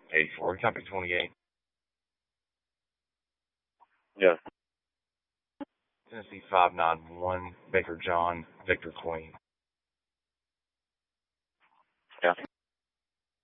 84. Copy 28. Yes. Tennessee 591. Baker John. Victor Queen. Yeah.